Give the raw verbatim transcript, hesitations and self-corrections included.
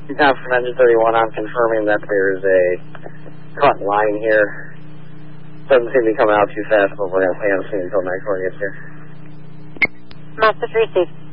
Now from engine thirty-one, I'm confirming that there's a cut line here. Doesn't seem to be coming out too fast, but we're going to pay on soon until Nightcore gets here. Message received.